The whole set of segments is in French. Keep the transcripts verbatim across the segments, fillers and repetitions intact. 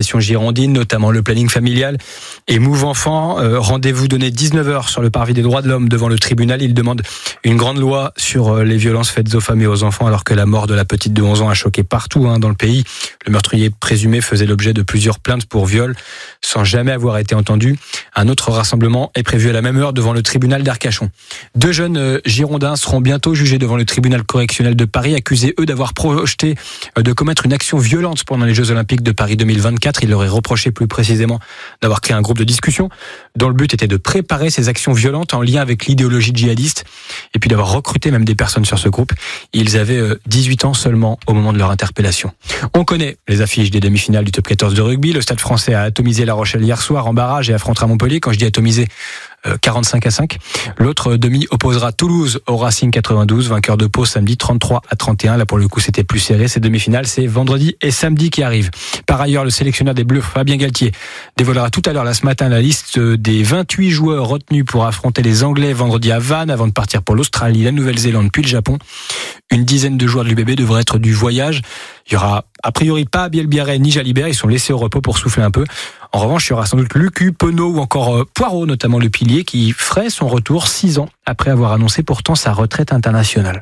manifestations girondines, notamment le planning familial et Move Enfant. Euh, rendez-vous donné dix-neuf heures sur le parvis des droits de l'homme devant le tribunal. Il demande une grande loi sur les violences faites aux femmes et aux enfants, alors que la mort de la petite de onze ans a choqué partout hein, dans le pays. Le meurtrier présumé faisait l'objet de plusieurs plaintes pour viol sans jamais avoir été entendu. Un autre rassemblement est prévu à la même heure devant le tribunal d'Arcachon. Deux jeunes girondins seront bientôt jugés devant le tribunal correctionnel de Paris, accusés eux d'avoir projeté de commettre une action violente pendant les Jeux Olympiques de Paris deux mille vingt-quatre. Ils leur aient reproché plus précisément d'avoir créé un groupe de discussion dont le but était de préparer ces actions violentes en lien avec l'idéologie djihadiste et puis d'avoir recruté même des personnes sur ce groupe. Ils avaient dix-huit ans seulement au moment de leur interpellation. On connaît les affiches des demi-finales du top quatorze de rugby. Le Stade Français a atomisé La Rochelle hier soir en barrage et affrontera Montpellier. Quand je dis atomisé, quarante-cinq à cinq. L'autre demi opposera Toulouse au Racing quatre-vingt-douze, vainqueur de Pau samedi trente-trois à trente et un. Là pour le coup c'était plus serré. Ces demi-finales c'est vendredi et samedi qui arrivent. Par ailleurs, le sélectionneur des Bleus, Fabien Galtier, dévoilera tout à l'heure, là ce matin, la liste des vingt-huit joueurs retenus pour affronter les Anglais vendredi à Vannes avant de partir pour l'Australie, la Nouvelle-Zélande puis le Japon. Une dizaine de joueurs de l'U B B devraient être du voyage. Il y aura a priori pas Abiel Biarré ni Jalibert, ils sont laissés au repos pour souffler un peu. En revanche, il y aura sans doute Lucu, Penaud ou encore Poirot, notamment le pilier, qui ferait son retour six ans après avoir annoncé pourtant sa retraite internationale.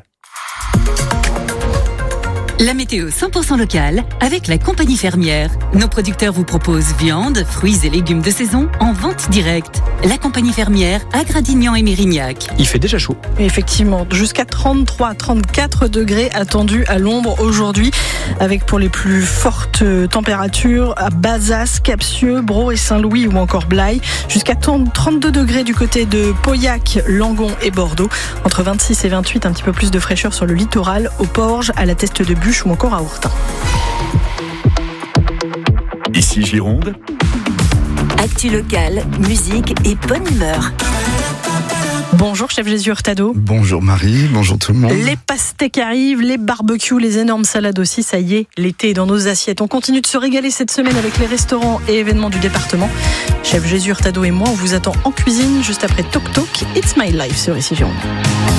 La météo cent pour cent locale avec la compagnie fermière. Nos producteurs vous proposent viande, fruits et légumes de saison en vente directe. La compagnie fermière à Gradignan et Mérignac. Il fait déjà chaud. Effectivement, jusqu'à trente-trois à trente-quatre degrés attendus à l'ombre aujourd'hui, avec pour les plus fortes températures à Bazas, Capsieux, Bro et Saint-Louis ou encore Blaye. Jusqu'à trente-deux degrés du côté de Pauillac, Langon et Bordeaux. Entre vingt-six et vingt-huit, un petit peu plus de fraîcheur sur le littoral, au Porge, à la Teste de Bûche ou encore à Ourtin. Ici Gironde. Actu locale, musique et bonne humeur. Bonjour chef Jésus Hurtado. Bonjour Marie, bonjour tout le monde. Les pastèques arrivent, les barbecues, les énormes salades aussi, ça y est, l'été est dans nos assiettes. On continue de se régaler cette semaine avec les restaurants et événements du département. Chef Jésus Hurtado et moi, on vous attend en cuisine juste après Toc Toc, It's My Life sur Ici Gironde.